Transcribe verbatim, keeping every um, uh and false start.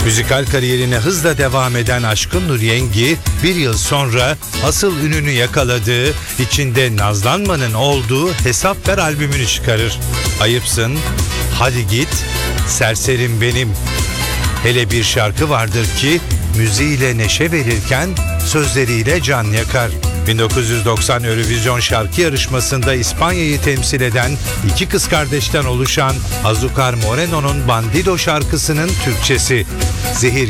Müzikal kariyerine hızla devam eden Aşkın Nur Yengi bir yıl sonra asıl ününü yakaladığı, içinde nazlanmanın olduğu Hesap Ver albümünü çıkarır. Ayıpsın, Hadi Git, Serserim Benim. Hele bir şarkı vardır ki müziğiyle neşe verirken sözleriyle can yakar. bin dokuz yüz doksan Eurovision şarkı yarışmasında İspanya'yı temsil eden iki kız kardeşten oluşan Azúcar Moreno'nun Bandido şarkısının Türkçesi. Zehir